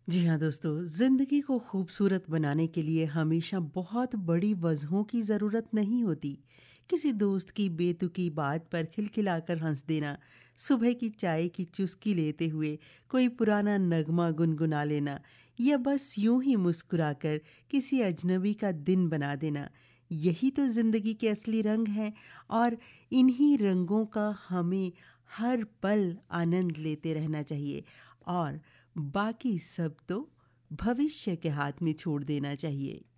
जी हाँ दोस्तों, ज़िंदगी को खूबसूरत बनाने के लिए हमेशा बहुत बड़ी वजहों की ज़रूरत नहीं होती। किसी दोस्त की बेतुकी बात पर खिलखिलाकर हंस देना, सुबह की चाय की चुस्की लेते हुए कोई पुराना नगमा गुनगुना लेना या बस यूं ही मुस्कुराकर किसी अजनबी का दिन बना देना, यही तो ज़िंदगी के असली रंग हैं। और इन्हीं रंगों का हमें हर पल आनंद लेते रहना चाहिए और बाकी सब तो भविष्य के हाथ में छोड़ देना चाहिए।